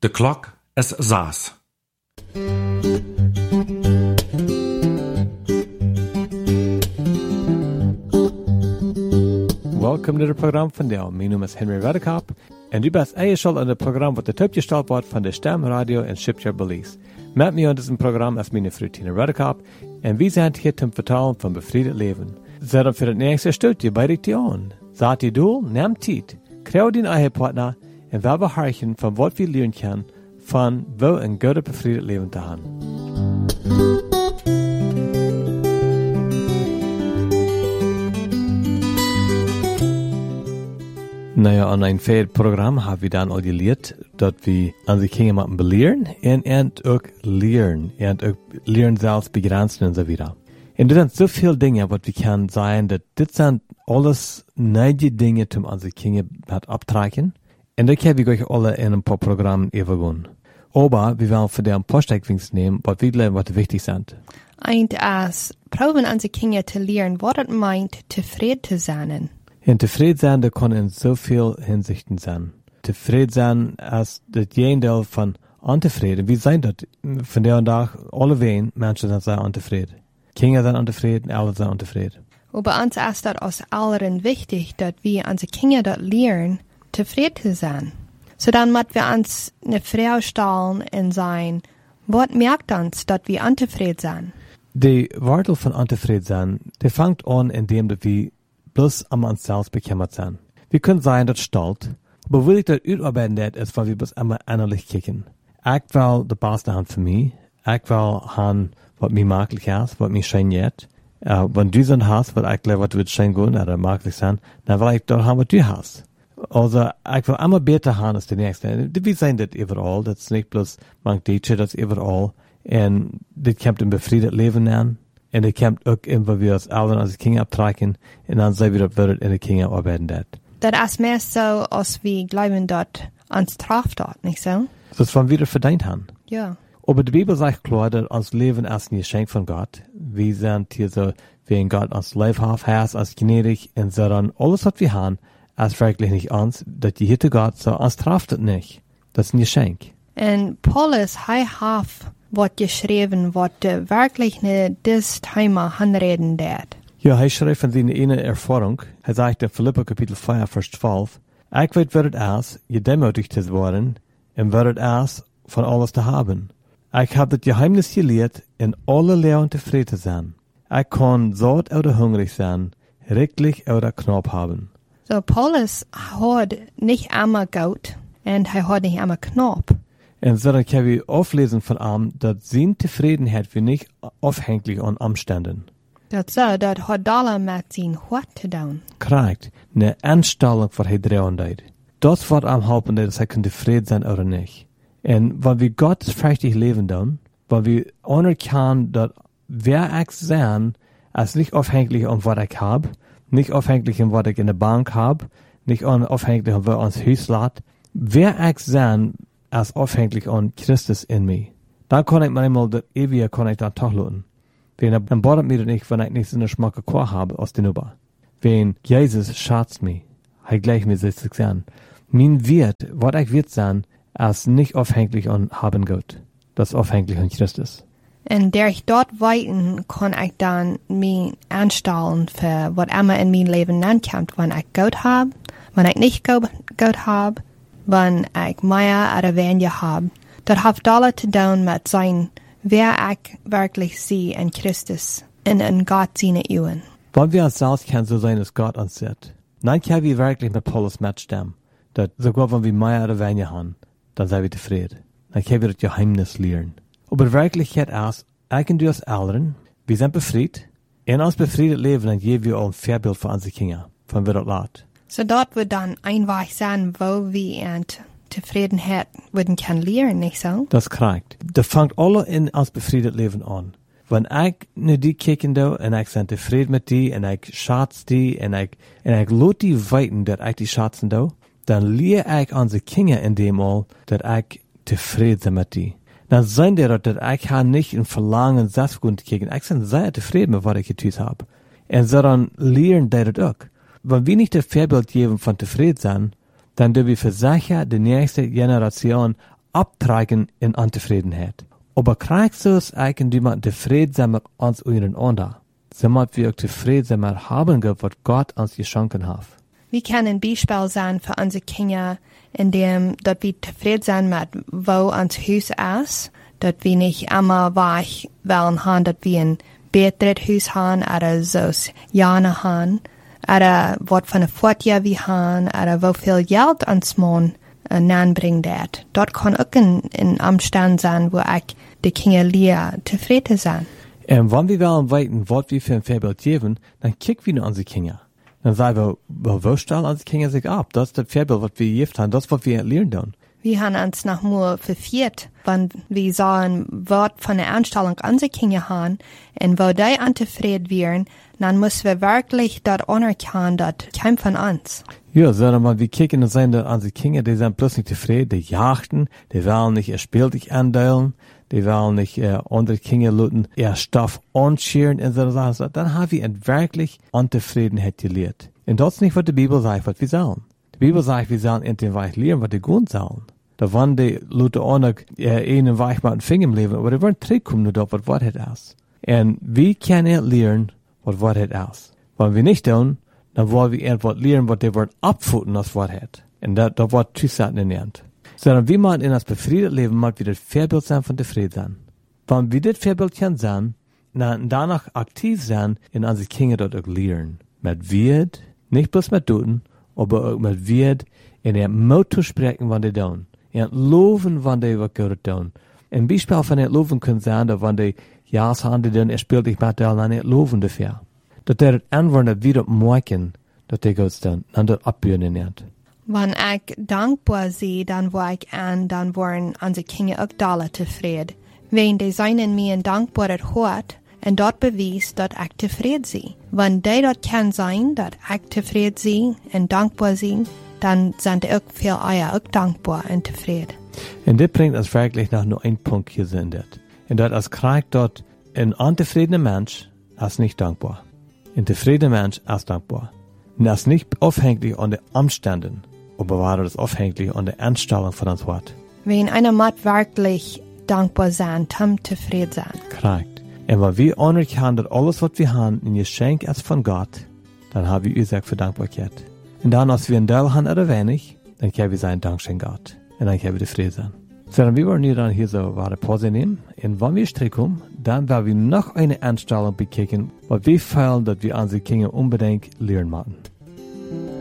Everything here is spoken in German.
De klok is 6. Welkom naar het programma van Deel. Mijn naam is Henry Redekop en u bent eingeschaltet aan het programma wat de opgesteld wordt van de Stem Radio in Shipyard Belize. Met mij aan dit programma is mijn vrouw Tina Redekop en wij zijn hier te vertellen van bevrijd leven. Zet op voor het nächste stukje bij de aan. Zet je doel, neem tijd, krijg die eigen partner en wel beharken van wat we leren kunnen van wel een goede bevrijd leven te hebben. Naja, aan een verder programma hebben we dan al geleerd dat we onze kinderen moeten beleren en ook leren. En ook leren zelfs begrenzen en zo wieder. En er zijn zoveel dingen wat we kunnen zeggen, dat dit zijn alles nieuwe dingen om onze kinderen te optrekken. En dat hebben we ook alle in een paar programmen overgehen. Aber we willen voor de een paar stekwijns nemen wat we geloven wat wichtig zijn. Eint als proben onze kinderen te leren wat het meint tevreden te zijn. En tevreden zijn, dat kan in zoveel hinzichten zijn. Tevreden zijn als het een deel van ontevreden. Wie zijn dat? Vandaag dag, alle ween, mensen zijn ontevreden. Kinderen zijn ontevreden, alle zijn ontevreden. Aber uns ist das aus alleren wichtig, dass wir unsere Kinder dort lernen, zufrieden zu sein. So dann müssen wir uns eine Frage stellen und sagen, was merkt uns, dass wir unzufrieden sind? Die Wortel von unzufrieden sein, die fängt an, indem wir bloß an uns selbst bekümmert sind. Wir können sagen, das stolz, aber will ich das überarbeiten, ist, weil wir bloß einmal innerlich kicken. Ich will die beste Hand für mich. Ich will haben, was mir möglich ist, was mir schön geht. Wenn du so hast, was ich glaube, was wird schön gehen oder möglich sein, dann will ich dort haben, was du hast. Also, ich will immer besser haben als die Nächste. Wir sehen das überall. Das ist nicht bloß manche Deutsche, das ist überall. Und das kommt im befriedet Leben an. Und das kommt auch in, weil wir als Eltern als Kinder abtrecken. Und dann sehen wir, dass wir in den Kinder arbeiten. Das ist mehr so, als wir glauben, dass uns trifft dort, nicht so? Das ist, wenn wir das verdient haben. Ja. Aber die Bibel sagt klar, dass uns Leben ist ein Geschenk von Gott. Wir sind hier so, wie Gott uns lebhaft hat, als gnädig, und so dann alles, was wir haben, ist wirklich nicht uns, dass die Hitte Gott so uns trifft das nicht. Das ist ein Geschenk. Und Paulus, hat was geschrieben, was wirklich nicht das Thema handreden wird. Ja, er schreibt von seiner eine Erfahrung. Er sagt in Philipper Kapitel 4, Vers 12, ich weiß, wer es ist, gedemütigt zu werden, und wer es ist, von alles zu haben. Ich habe das Geheimnis gelehrt, in alle Lehren zufrieden zu sein. Ich kann satt oder hungrig sein, reichlich oder knapp haben. So, Paulus hat nicht einmal Geld und er hat nicht einmal knapp. Und so dann können wir auflesen von ihm, dass seine Zufriedenheit wir nicht aufhängig an Umständen. Das so, das hat alle mit sein Hort zu tun. Korrekt. Eine Anstellung, was er drehen hat. Das wird ihm helfen, dass er zufrieden sein oder nicht. Und wenn wir Gott freiwillig leben tun, wenn wir anerkennen, dass wer ich sein, ist nicht aufhängig an was ich habe, nicht aufhängig an was ich in der Bank habe, nicht aufhängig an was uns Haus lässt. Wer ich sein, ist aufhängig an Christus in mir. Dann kann ich manchmal das Ewige kann ich dann doch lassen. Dann bohrt mir das nicht, wenn ich nicht so eine Schmacke Chor habe aus den Über. Wenn Jesus schätzt mich, er gleich mir sich sein. Mein Wert, was ich wird sein, ist nicht aufhängig an haben Gott. Das ist aufhängig an Christus. Und durch dort weiten kann ich dann mich anstellen für was immer in mein Leben ankommt. Wenn ich Gott habe, wenn ich nicht Gott habe, wenn ich mehr oder weniger habe. Das hat alles zu tun mit sein, wer ich wirklich sehe in Christus und in Gott seine Ewen. Wenn wir uns selbst können so sein, als Gott uns sieht, dann können wir wirklich mit Paulus mitstimmen, dass sogar wenn wir mehr oder weniger haben, dann sind wir zufrieden. Dann können wir das Geheimnis lernen. Aber in Wirklichkeit ist, ich und du als Eltern, wir sind befriedet. In uns befriedet leben, dann geben wir auch ein Vorbild für unsere Kinder, von wer das lässt. So dort wird dann einfach sein, wo wir in Zufriedenheit würden können lernen, nicht so? Das ist korrekt. Das fängt alle in uns befriedet Leben an. Wenn ich nur die kicken do, und ich bin zufrieden mit die, und ich schätze die, und ich lasse die weiten, dass ich die schätzen do, dann lehre ich unsere Kinder in dem all, dass ich zufrieden bin mit die. Dann sehen die, dass ich nicht ein Verlangen, Selbstgrund zu kicken. Ich bin sehr zufrieden mit was ich getan habe. Und so dann lernen die das auch. Wenn wir nicht das Vorbild geben von zufrieden sein, dann dürfen wir für sicher die nächste Generation abtragen in Untefriedenheit. Aber kriegst du es eigentlich jemand zufriedener als unseren anderen? Somit wir auch zufriedener haben, was Gott uns geschenkt hat. Wie kann ein Beispiel sein für unsere Kinder, indem dort wir zufrieden sind mit, wo uns Haus ist, dort wir nicht immer weich wollen haben, dort wir ein besseres Haus haben, oder so Jahre haben, oder was von der Fortjahr wir haben, oder wo viel Geld uns man nanbringt. Dort kann auch ein Umstand sein, wo ich die Kinder lehre, zufrieden sein. Und wenn wir wollen wissen, was wir für ein Vorbild geben, dann kicken wir nur unsere Kinder. Dann sagen wir, wo stellen unsere Kinder sich ab? Das ist das Vorbild, was wir gegeben haben, das, was wir lernen tun. Wir haben uns noch mal verfehlt, wenn wir sagen, was von der Anstellung unsere Kinder haben, und wo die unzufrieden wären, dann müssen wir wirklich dort anerkennen, das kommt von uns. Ja, sondern wenn wir kicken und sehen, dass unsere Kinder, die sind bloß nicht zufrieden, die jachten, die wollen nicht ihr Spiel dich andeilen, die wollen nicht andere Kinder luten, ihr Stoff anscheren und so Sachen, dann haben wir wirklich Unzufriedenheit gelehrt. Und das ist nicht, was die Bibel sagt, was wir sollen. Die Bibel sagt, wir sollen in den Weich lernen, was die gut sollen. Da waren die Leute auch noch einen Weich mit dem Finger im Leben, aber die waren zurückkommen, nur das, was Wahrheit ist. Und wir können lernen, was Wahrheit ist. Wenn wir nicht tun, dann wollen wir irgendwas lernen, was die wollen abfutten als Wahrheit. Und das wird Zusagen in der Hand. Sondern wir machen in das befriedete Leben, mal wieder das Vorbild sein von der Friede sein. Wenn wir das Vorbild können sein, dann danach aktiv sein, in unsere Kinder dort auch lernen. Mit Wert, nicht bloß mit Tuten, aber auch mit Wert, in der Mut zu sprechen, wenn die tun. In loben, wenn die was gut tun. Ein Beispiel von der Loben kann sein, dass wenn die Jas haben, die dann spielt ich mit der, dann nicht loben dafür. Dass der Antworten wieder merken, dass die gut tun, dann dort abbühren lernt. Wenn ich dankbar sehe, dann war ich an, dann waren unsere Kinder auch alle zufrieden. Wenn die seinen mir ein dankbares Hort, und dort beweist, dass ich zufrieden bin. Wenn die dort kann sein, dass ich zufrieden bin und dankbar bin, dann sind auch viel euer auch dankbar und zufrieden. Und das bringt uns wirklich nach nur ein Punkt hier sind. Und dort als kriegt dort ein unzufriedener Mensch ist nicht dankbar. Ein zufriedener Mensch ist dankbar. Und das ist nicht aufhängig an den Umständen, aber war das aufhängig an der Einstellung von uns Wort. Wenn einer macht wirklich dankbar sein, dann zufrieden sein. Kriegt. Und wenn wir anerkennen, dass alles, was wir haben, ein Geschenk ist von Gott, dann haben wir Ursache für Dankbarkeit. Und dann, als wir ein Teil haben oder wenig, dann können wir sagen, Dankeschön Gott. Und dann können wir zufrieden sein. So, wir wollen hier dann hier so eine Pause nehmen. Und wenn wir zurückkommen, dann werden wir noch eine Einstellung bekicken, weil wir fühlen, dass wir unsere Kinder unbedingt lernen müssen.